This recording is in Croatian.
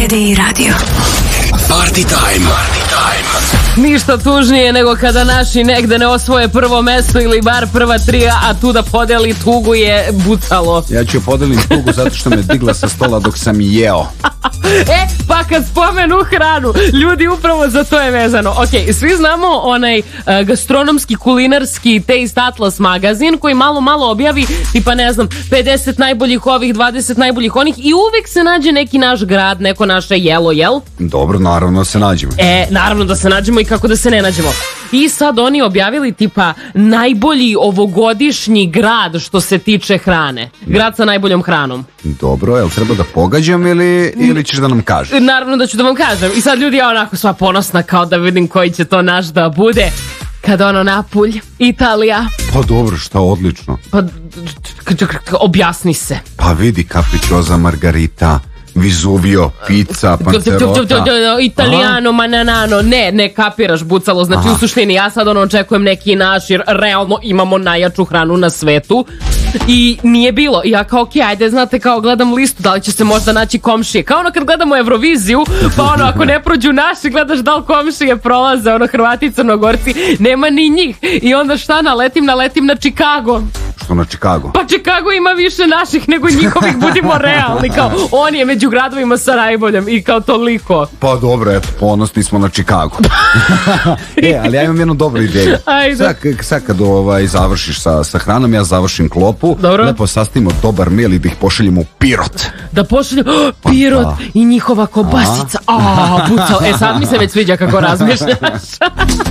Edi Radio. Party time. Ništa tužnije nego kada naši negde ne osvoje prvo mesto ili bar prva trija, a tu da podeli tugu je bucalo. Ja ću podelim tugu zato što me digla sa stola dok sam jeo. Pa kad spomenu hranu, ljudi, upravo za to je vezano. Ok, svi znamo onaj gastronomski, kulinarski Taste Atlas magazin koji malo objavi, tipa ne znam, 50 najboljih ovih, 20 najboljih onih i uvek se nađe neki naš grad, neko naše jelo, jel? Dobro, naravno se nađemo. Naravno da se nađemo i kako da se ne nađemo. I sad oni objavili tipa najbolji ovogodišnji grad što se tiče hrane. Grad sa najboljom hranom. Dobro, jel treba da pogađam ili ćeš da nam kažeš? Naravno da ću da vam kažem. I sad ljudi, ja onako sva ponosna kao da vidim koji će to naš da bude. Kad ono Napulj, Italija. Pa dobro, šta odlično. Pa objasni se. Pa vidi, Capricciosa Margarita, Vesuvio, pizza, pancerota. Italiano, mananano. Ne kapiraš, bucalo. Znači u suštini ja sad očekujem neki naš, jer realno imamo najjaču hranu na svetu. I nije bilo. Ja kao ok, ajde, znate, kao gledam listu, da li će se možda naći komšije. Kao ono kad gledamo Euroviziju, pa ono ako ne prođu naši, gledaš da li komšije prolaze, ono Hrvati i Crnogorci, nema ni njih. I onda šta, naletim na Chicago. Što na Chicago? Pa Chicago ima više naših nego njihovih, budimo realni, kao on je među gradovima sa najboljom i kao toliko. Pa dobro, eto, ponosni smo na Chicago. Ali ja imam jednu dobru ideju. Sad kad završiš sa hranom, ja završim klopu. Dobro. Lepo sastavimo dobar mail i da ih pošaljemo u Pirot. Da pošaljemo, Pirot i njihova kobasica. Pucao. Sad mi se već sviđa kako razmišljaš.